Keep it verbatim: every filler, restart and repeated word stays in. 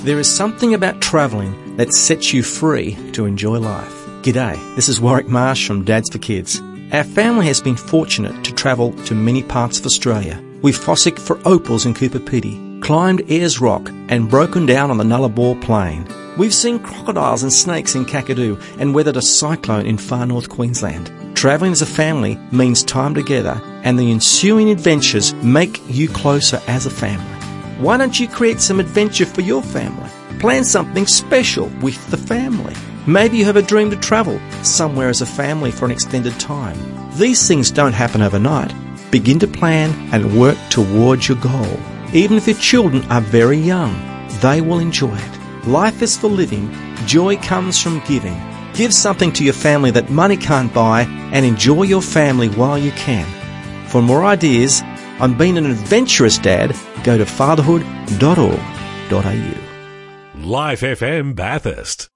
There is something about travelling that sets you free to enjoy life. G'day, this is Warwick Marsh from Dads for Kids. Our family has been fortunate to travel to many parts of Australia. We've fossicked for opals in Cooper Pedy, climbed Ayers Rock and broken down on the Nullarbor Plain. We've seen crocodiles and snakes in Kakadu and weathered a cyclone in far north Queensland. Travelling as a family means time together, and the ensuing adventures make you closer as a family. Why don't you create some adventure for your family? Plan something special with the family. Maybe you have a dream to travel somewhere as a family for an extended time. These things don't happen overnight. Begin to plan and work towards your goal. Even if your children are very young, they will enjoy it. Life is for living. Joy comes from giving. Give something to your family that money can't buy and enjoy your family while you can. For more ideas on being an adventurous dad, go to fatherhood dot org dot a u. Life F M Bathurst.